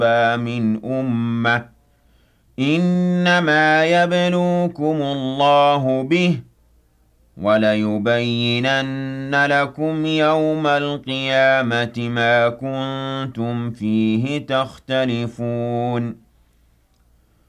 من أمة إنما يبلوكم الله به وليبينن لكم يوم القيامة ما كنتم فيه تختلفون